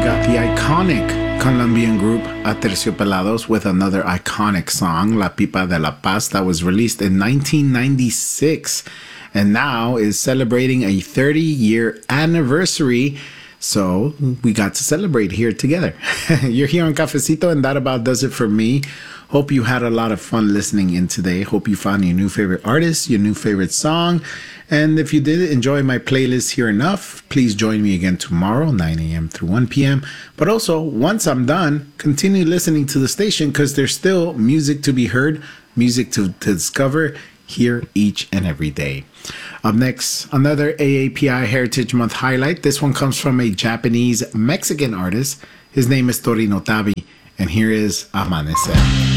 got the iconic Colombian group Aterciopelados with another iconic song, La Pipa de la Paz, that was released in 1996 and now is celebrating a 30-year anniversary. So we got to celebrate here together. You're here on Cafecito, and that about does it for me. Hope you had a lot of fun listening in today. Hope you found your new favorite artist, your new favorite song. And if you did enjoy my playlist here enough, please join me again tomorrow, 9 a.m. through 1 p.m. But also, once I'm done, continue listening to the station because there's still music to be heard, music to discover here each and every day. Up next, another AAPI Heritage Month highlight. This one comes from a Japanese Mexican artist. His name is Torino Tabi, and here is Amanecer.